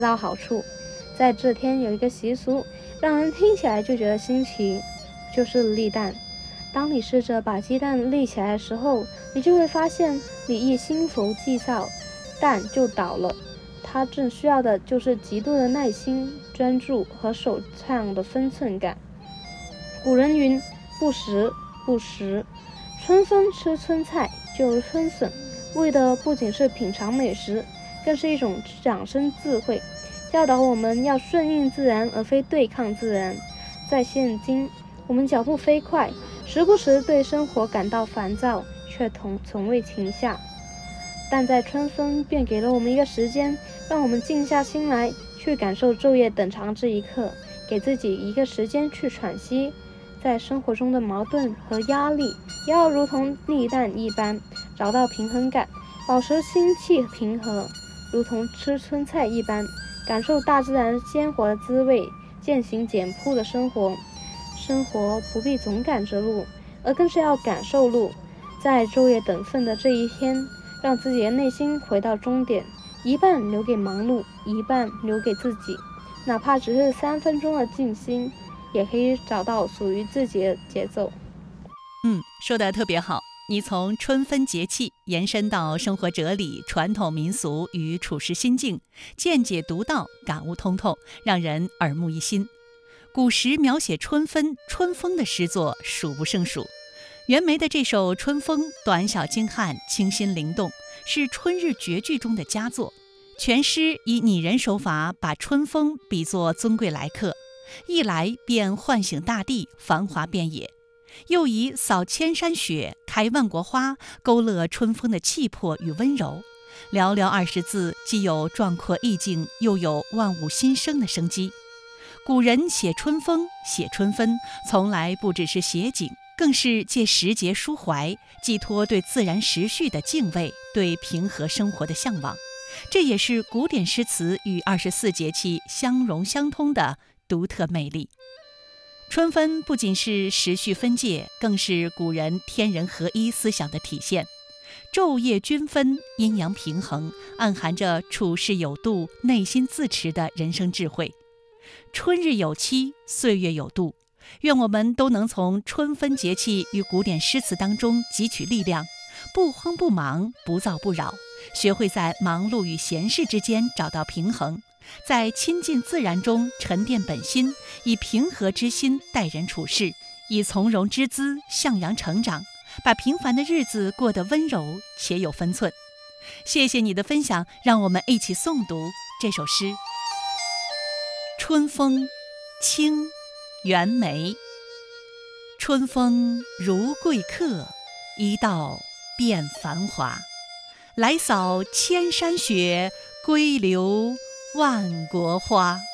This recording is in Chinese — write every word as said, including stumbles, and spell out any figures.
到好处。在这天有一个习俗，让人听起来就觉得新奇，就是立蛋。当你试着把鸡蛋立起来的时候，你就会发现你一心浮气躁，蛋就倒了。它正需要的就是极度的耐心、专注和手唱的分寸感。古人云：不时不食，春分吃春菜就如春笋，为的不仅是品尝美食，更是一种长生智慧，教导我们要顺应自然，而非对抗自然。在现今，我们脚步飞快，时不时对生活感到烦躁，却从从未停下。但在春分便给了我们一个时间，让我们静下心来，去感受昼夜等长这一刻，给自己一个时间去喘息。在生活中的矛盾和压力，也要如同立蛋一般，找到平衡感，保持心气平和，如同吃春菜一般，感受大自然鲜活的滋味，践行简朴的生活。生活不必总赶着路，而更是要感受路。在昼夜等分的这一天，让自己的内心回到终点，一半留给忙碌，一半留给自己，哪怕只是三分钟的静心，也可以找到属于自己的节奏。 嗯，说得特别好。你从春分节气延伸到生活哲理、传统民俗与处世心境，见解独到，感悟通透，让人耳目一新。古时描写春分、春风的诗作数不胜数。袁枚的这首《春风》短小精悍，清新灵动，是春日绝句中的佳作。全诗以拟人手法，把春风比作尊贵来客，一来便唤醒大地，繁华遍野；又以扫千山雪，开万国花，勾勒春风的气魄与温柔。寥寥二十字，既有壮阔意境，又有万物新生的生机。古人写春风、写春分，从来不只是写景，更是借时节抒怀，寄托对自然时序的敬畏，对平和生活的向往。这也是古典诗词与二十四节气相融相通的独特魅力。春分不仅是时序分界，更是古人天人合一思想的体现。昼夜均分，阴阳平衡，暗含着处事有度、内心自持的人生智慧。春日有期，岁月有度，愿我们都能从春分节气与古典诗词当中汲取力量，不慌不忙，不躁不扰，学会在忙碌与闲适之间找到平衡，在亲近自然中沉淀本心，以平和之心待人处事，以从容之姿向阳成长，把平凡的日子过得温柔且有分寸。谢谢你的分享，让我们一起诵读这首诗。春风，清，袁枚。春风如贵客，一到变繁华。来扫千山雪，归留万国花。